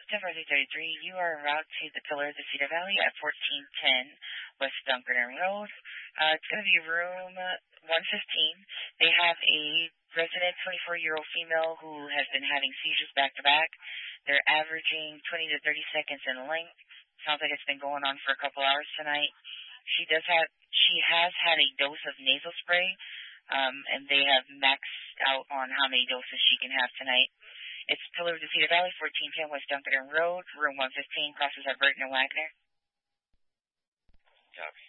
10-33, you are en route to the Pillar of the Cedar Valley at 1410 West Dunkerton Road. It's going to be room 115. They have a resident 24-year-old female who has been having seizures back-to-back. They're averaging 20 to 30 seconds in length. Sounds like it's been going on for a couple hours tonight. She has had a dose of nasal spray, and they have maxed out on how many doses she can have tonight. It's Pillar of the Cedar Valley, 1410 West Dunkerton Road, room 115, crosses at Burton and Wagner. Copy.